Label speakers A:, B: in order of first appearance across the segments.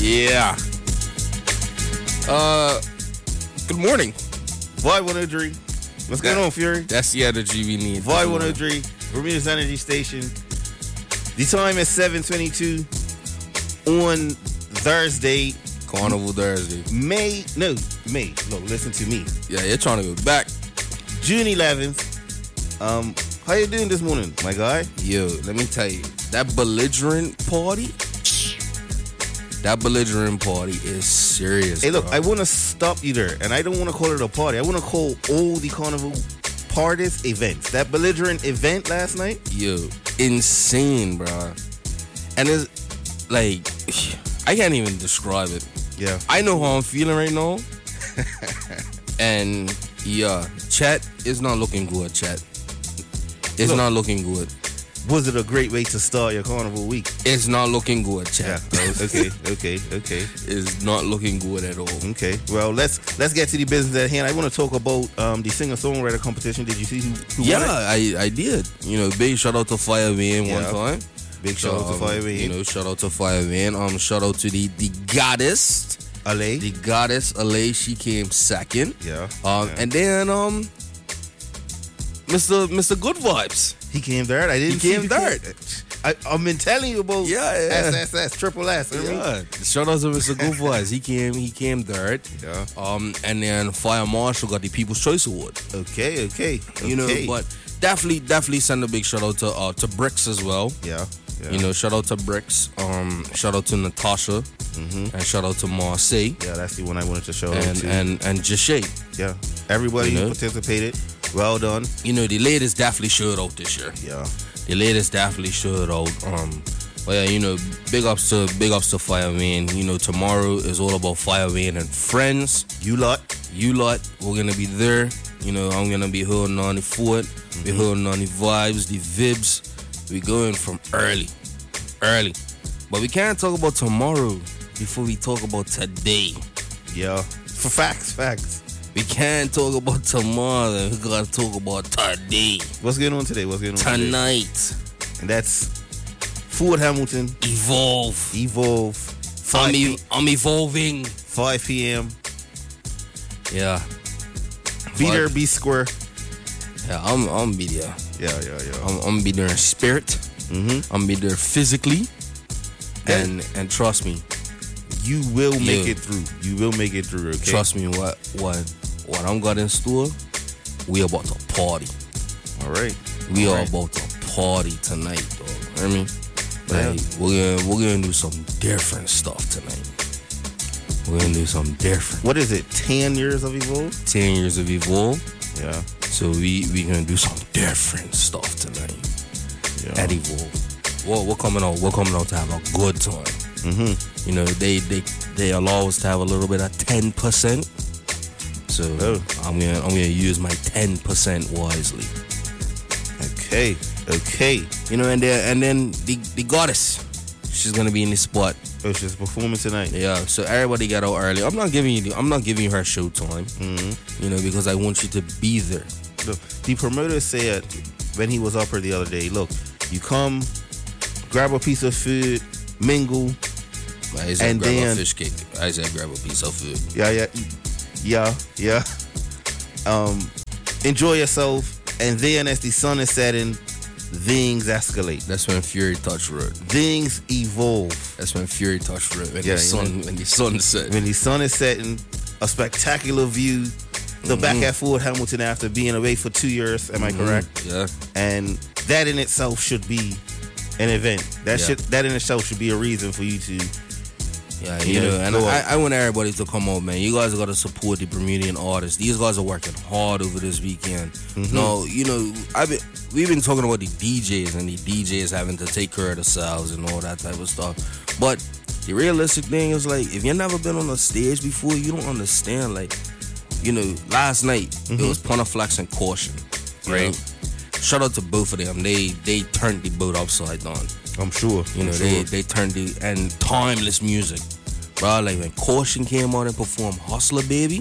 A: Yeah. Good morning.
B: Vibe 103. What's going on, Fury?
A: That's the energy we need.
B: Vibe 103, Bermuda's Energy Station. The time is 7:22 on Thursday.
A: Carnival Thursday.
B: May. Look, listen to me.
A: Yeah, you're trying to go back.
B: June 11th. How you doing this morning, my guy?
A: Yo, let me tell you, that belligerent party is serious.
B: Hey, look,
A: bro.
B: I want to stop you there, and I don't want to call it a party. I want to call all the carnival parties events. That belligerent event last night.
A: Yo, insane, bro. And it's like, I can't even describe it.
B: Yeah.
A: I know how I'm feeling right now. And yeah, chat is not looking good, chat. It's not looking good.
B: Was it a great way to start your carnival week?
A: It's not looking good, chat.
B: Yeah. Okay.
A: It's not looking good at all.
B: Okay. Well, let's get to the business at hand. I want to talk about the singer-songwriter competition. Did you see who
A: Yeah,
B: won it?
A: I did. You know, big shout out to Fire Van one time.
B: Big shout out to Fire Van.
A: You know, shout out to Fire Van. Shout out to the goddess.
B: Ale.
A: The goddess Ale, she came second.
B: Yeah.
A: And then Mr. Good Vibes.
B: He came third. I didn't.
A: He came
B: see
A: third.
B: I've been telling you about SSS, triple S.
A: Yeah. Shout out to Mr. Good Vibes. He came third.
B: Yeah.
A: And then Fire Marshall got the People's Choice Award.
B: Okay.
A: You know, but definitely send a big shout out to Bricks as well.
B: Yeah.
A: You know, shout out to Bricks. Shout out to Natasha. And shout out to Marseille.
B: Yeah, that's the one I wanted to show out to.
A: And Jashay.
B: Yeah. Everybody who participated, well done.
A: You know, the ladies definitely showed out this year.
B: Yeah.
A: The ladies definitely showed out. But yeah, you know, big ups to Fire Van. You know, tomorrow is all about Fire Van and friends.
B: You lot,
A: we're gonna be there. You know, I'm gonna be holding on the fort, be holding on the vibes, the vibes. We going from early. But we can't talk about tomorrow before we talk about today.
B: Yeah. For facts.
A: We can't talk about tomorrow. We gotta talk about today.
B: What's going on today?
A: Tonight.
B: And that's Ford Hamilton.
A: Evolve. I'm evolving.
B: 5 p.m.
A: Yeah.
B: Be there, be square.
A: Yeah, I'm be there.
B: Yeah.
A: I'm be there in spirit. I'm be there physically. And trust me,
B: you will make it through. You will make it through, okay?
A: Trust me, what I'm got in store, we about to party.
B: All right.
A: We are about to party tonight, dog. You know what I mean? Like, we're gonna do some different stuff tonight. We're gonna do some different.
B: What is it? 10 years of Evolve?
A: 10 years of Evolve.
B: Yeah.
A: So we gonna do some different stuff tonight.
B: Yeah.
A: At Evolve. We're coming out to have a good time. You know, they allow us to have a little bit of 10%. So I'm gonna use my 10% wisely.
B: Okay.
A: You know, and then the goddess, she's gonna be in the spot.
B: Oh, she's performing tonight.
A: Yeah. So everybody got out early. I'm not giving you her show time. You know, because I want you to be there.
B: Look, the promoter said when he was up here the other day, look, you come, grab a piece of food, mingle.
A: I said grab a fish cake. I said grab a piece of food.
B: Yeah. Enjoy yourself, and then as the sun is setting, things escalate.
A: That's when Fury touch road.
B: Things evolve.
A: That's when Fury touch road. When the sun set.
B: When the sun is setting, a spectacular view. The back at Ford Hamilton after being away for 2 years. Am I correct?
A: Yeah.
B: And that in itself should be an event. That in itself should be a reason for you to.
A: Yeah, you know, and I want everybody to come out, man. You guys got to support the Bermudian artists. These guys are working hard over this weekend. No, you know, we've been talking about the DJs and the DJs having to take care of themselves and all that type of stuff. But the realistic thing is, like, if you've never been on a stage before, you don't understand. Like, you know, last night it was Pontiflex and Caution, right? Yeah. Shout out to both of them. They turned the boat upside down.
B: I'm sure.
A: You know, they turned and timeless music. Bro, like when Caution came on and performed Hustler Baby.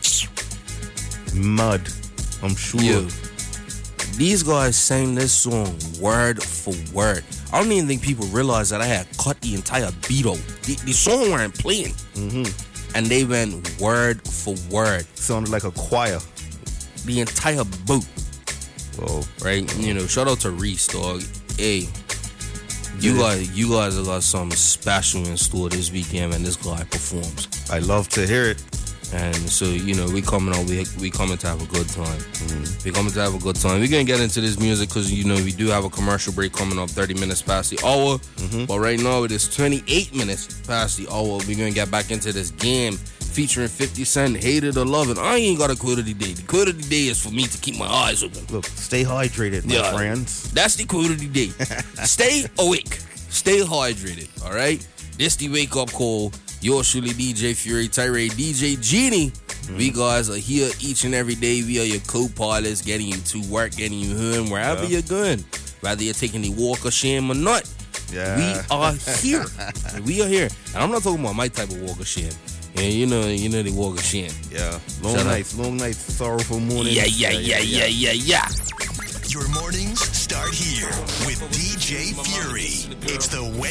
B: Mud. I'm sure.
A: Yo, these guys sang this song word for word. I don't even think people realize that I had cut the entire beat out. The song weren't playing. And they went word for word.
B: Sounded like a choir.
A: The entire boot.
B: Whoa.
A: Right? You know, shout out to Reese, dog. Hey, you guys have got something special in store this weekend when this guy performs.
B: I love to hear it.
A: And so, you know, we coming to have a good time. We coming to have a good time. We're going to get into this music because, you know, we do have a commercial break coming up 30 minutes past the hour. But right now, it is 28 minutes past the hour. We're going to get back into this game featuring 50 Cent, Hate It or Love It. I ain't got a quote of the day. The quote of the day is for me to keep my eyes open.
B: Look, stay hydrated, my friends.
A: That's the quote of the day. Stay awake. Stay hydrated, all right? This the wake-up call. Yours truly, DJ Fury, Tyree, DJ Genie. We guys are here each and every day. We are your co-pilots, getting you to work, getting you home, wherever you're going. Whether you're taking the walk of shame or not.
B: Yeah.
A: We are here. We are here. And I'm not talking about my type of walk of shame. Yeah, you know the walk of shame.
B: Yeah. Long nights, sorrowful mornings.
A: Yeah.
C: Your mornings start here with DJ Fury. It's the Wake